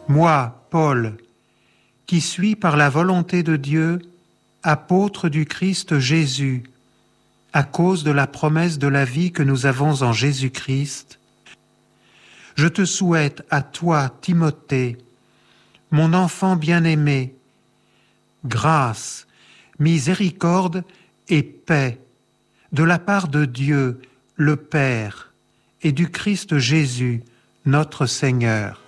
Moi, Paul, qui suis par la volonté de Dieu, apôtre du Christ Jésus, à cause de la promesse de la vie que nous avons en Jésus-Christ, je te souhaite à toi, Timothée, mon enfant bien-aimé, grâce, miséricorde et paix de la part de Dieu, le Père, et du Christ Jésus, notre Seigneur.